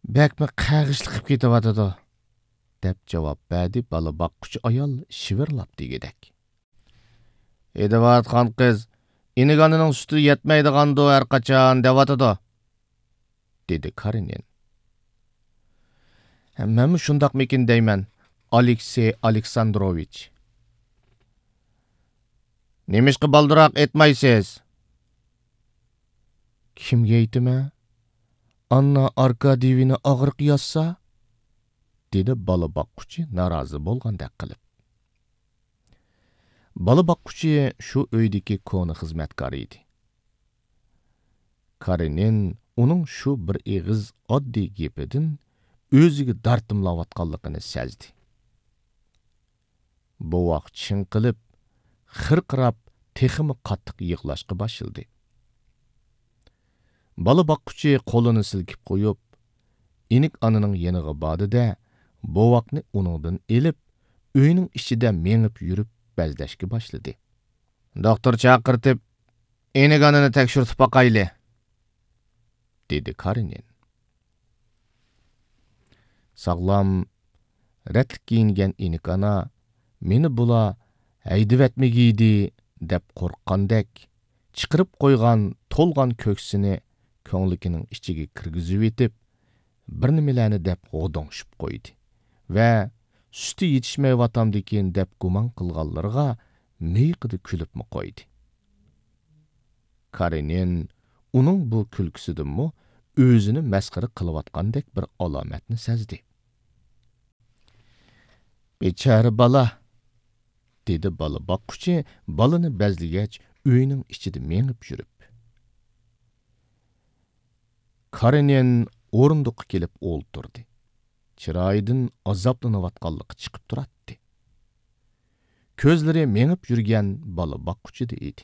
Бәкме қағышлықып кетіп атыды, деп жауап бәді бала баққышы аял шивырлап дегедек. Едіп атқан қыз, иниганының сүті етмейді қанды әрқачан деп атыды, деді Каринен. Мәмі шындақ мекен деймін, Алексей Александрович. Немешкі балдырақ етмейсіз? Kimге айтымә? Anna Arkadievini ağırq yazsa? Dedi balı bakkuchi narazı bolgandek qilib. Balı bakkuchi şu öydeki konu xizmetkar idi. Karinin onun şu bir eğiz oddiy gepidin özüge dartımlavatqanligini sezdi. Bu vaqt chinqilib, xirqirab, teximi qattiq yig'lashqa başladı. Balı bakkuchi qo'lini silkib qo'yib, inik ananing yeniga bordi-da, bovoqni uningdan elib, uyning ichida mengib yurib bazlashga boshladi. Doktor chaqirtib, inik anani tekshirtib boqayli, dedi Karinin. Sağlam, ratlik kiyingan inik ana, meni bula haydib etmegiydi, deb qo'rqqandek, chiqirib qo'ygan to'lgan ko'ksini ko'nglikining ichiga kirgizib etib, bir nimalarni deb g'o'donshib qo'ydi va suti yetishmayvatamdikin deb gumon qilganlarga miyqidi kulibmi qo'ydi. Karinin uning bu kulkisidanmi o'zini masxara qilayotgandek bir alomatni sezdi. Bechara bola, dedi bola boqquchi bolani bazligach uyning ichida mengib yurib. Karinin o'rindiqqa kelib o'ltirdi. Chiroyidan azoblanayotganligi chiqib turadi. Ko'zlari mengib yurgan bola boqquchida edi.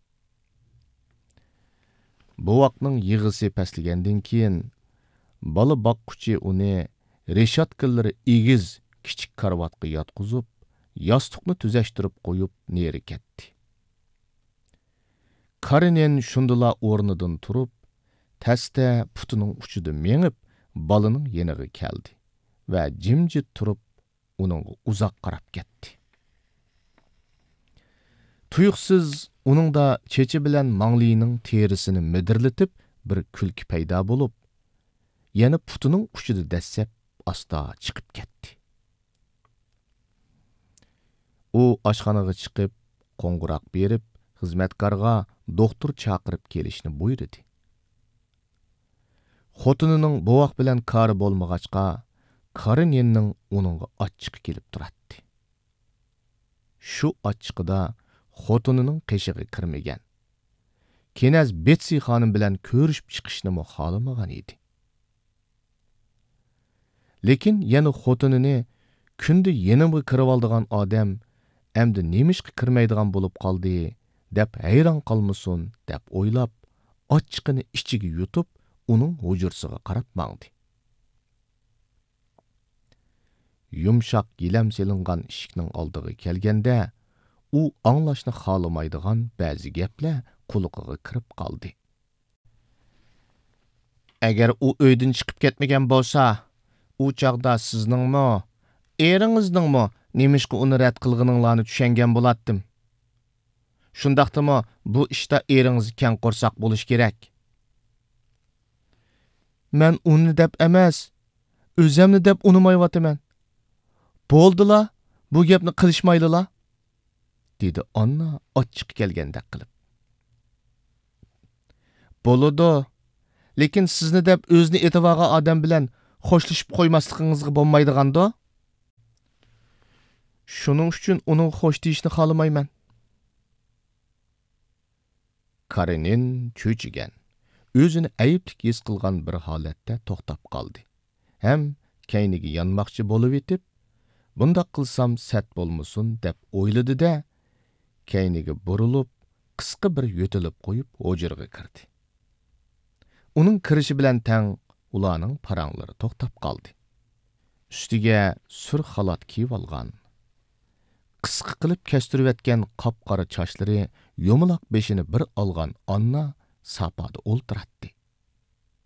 Bu vaqtning yig'isi paslagandan keyin bola boqquchi uni reshatkallari egiz kichik karvatga yotqizib, yostiqni tuzashtirib qo'yib neri ketdi. Karinin shundala o'rnidan turib, Təsdə putunun uçudu mengib, balının yeniga keldi və jimjit turib, onun uzaq qarab ketdi. Tuyuqsiz onun da çeçi bilen mangliyinin terisini midirlitib, bir külki payda bolup, yana putunun uçudu dəssəb, asta chiqib ketdi. U aşxanaga chiqib, qo'ng'iroq berib, xizmatkorga doktor chaqirib kelishni buyurdi. Xotinining bovoq bilan kari bo'lmag'achqa, Karinenning uningga achchiqi kelib turadi. Shu achchiqida xotinining qeshig'i kirmagan. Kenaz Betsy xonim bilan ko'rishib chiqishni xohlamagan edi. Lekin yana xotinini kunda yenimga kirib oldigan odam endi nemishqa kirmaydigan bo'lib qoldi, deb hayron qolmasin deb o'ylab, achchiqini ichiga yutib, uning hujursiga qarab mangdi. Yumshoq gilam selingan eshikning oldiga kelganda, u anglashni xohlamaydigan ba'zi gaplar quloqiga kirib qoldi. Agar u uydan chiqib ketmagan bo'lsa, u chaqda sizningmi, eringizningmi nemishqa uni rad qilganinglarni tushungan bo'latdim. Shundaqdimi bu ishda eringiz keng qo'rsoq bo'lish kerak. Men uni deb emas, o'zimni deb unumayapman. Bo'ldila, bu gapni qilishmaydilar, dedi Anna ochiq kelgandek qilib. Bo'ladi, lekin sizni deb o'zini e'tiborga odam bilan xo'shlashib qo'ymasligingizga bo'lmaydiganda? Shuning uchun uning xo'sh deyishni xohlamayman. Karinin cho'chigan, o'zini ayiblik his qilgan bir holatda to'xtab qoldi. Ham kayniga yonmoqchi bo'lib etib, bundaq qilsam sat bo'lmasin deb o'yladi-da, kayniga burilib, qisqa bir yo'tilib qo'yib, hujraga kirdi. Uning kirishi bilan tang ularning paranglari to'xtab qoldi. Ustiga sur xalat kiyib olgan, qisqa qilib kestirib etgan qop-qora sochlari, yo'maloq beshini bir olgan Anna sapada o'ltiradi.